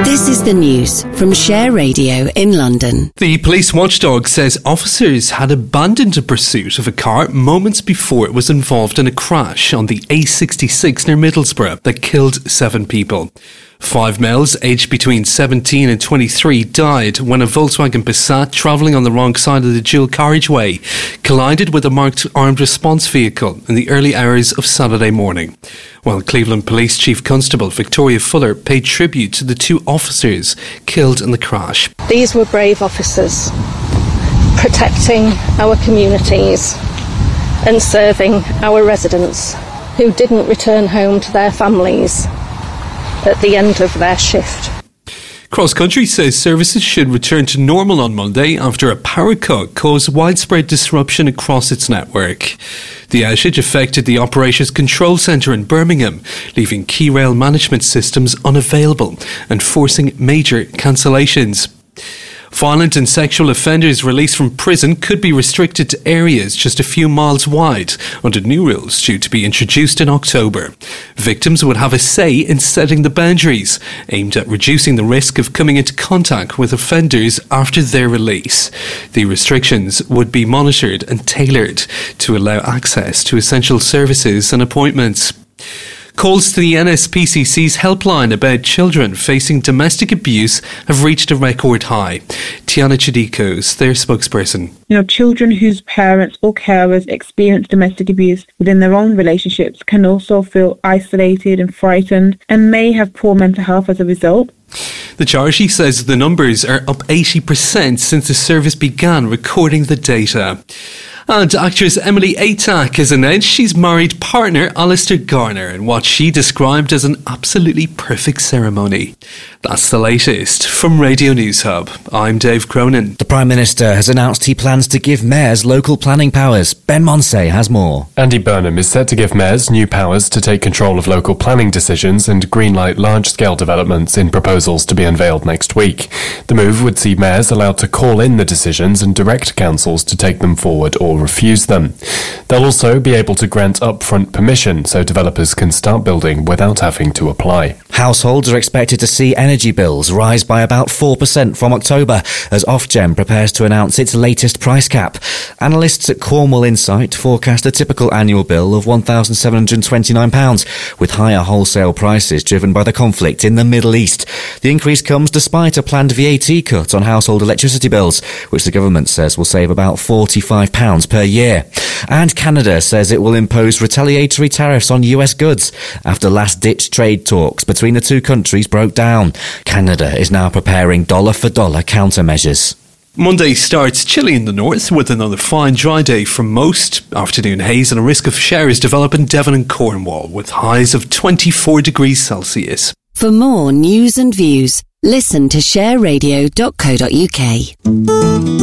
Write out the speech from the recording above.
This is the news from Share Radio in London. The police watchdog says officers had abandoned a pursuit of a car moments before it was involved in a crash on the A66 near Middlesbrough that killed 7 people. 5 males aged between 17 and 23 died when a Volkswagen Passat travelling on the wrong side of the dual carriageway collided with a marked armed response vehicle in the early hours of Saturday morning. While Cleveland Police Chief Constable Victoria Fuller paid tribute to the 2 officers killed in the crash. These were brave officers, protecting our communities and serving our residents who didn't return home to their families at the end of their shift. Cross Country says services should return to normal on Monday after a power cut caused widespread disruption across its network. The outage affected the operations control centre in Birmingham, leaving key rail management systems unavailable and forcing major cancellations. Violent and sexual offenders released from prison could be restricted to areas just a few miles wide under new rules due to be introduced in October. Victims would have a say in setting the boundaries, aimed at reducing the risk of coming into contact with offenders after their release. The restrictions would be monitored and tailored to allow access to essential services and appointments. Calls to the NSPCC's helpline about children facing domestic abuse have reached a record high. Tiana Chidikos, their spokesperson. Children whose parents or carers experience domestic abuse within their own relationships can also feel isolated and frightened and may have poor mental health as a result. The charity says the numbers are up 80% since the service began recording the data. And actress Emily Atack has announced she's married partner Alistair Garner in what she described as an absolutely perfect ceremony. That's the latest from Radio News Hub. I'm Dave Cronin. The Prime Minister has announced he plans to give mayors local planning powers. Ben Monsey has more. Andy Burnham is set to give mayors new powers to take control of local planning decisions and greenlight large-scale developments in proposals to be unveiled next week. The move would see mayors allowed to call in the decisions and direct councils to take them forward or refuse them. They'll also be able to grant upfront permission so developers can start building without having to apply. Households are expected to see energy bills rise by about 4% from October as Ofgem prepares to announce its latest price cap. Analysts at Cornwall Insight forecast a typical annual bill of £1,729, with higher wholesale prices driven by the conflict in the Middle East. The increase comes despite a planned VAT cut on household electricity bills, which the government says will save about £45 per year. And Canada says it will impose retaliatory tariffs on US goods after last-ditch trade talks between the 2 countries broke down. Canada is now preparing dollar-for-dollar countermeasures. Monday starts chilly in the north with another fine dry day for most. Afternoon haze and a risk of showers develop in Devon and Cornwall with highs of 24 degrees Celsius. For more news and views, listen to shareradio.co.uk.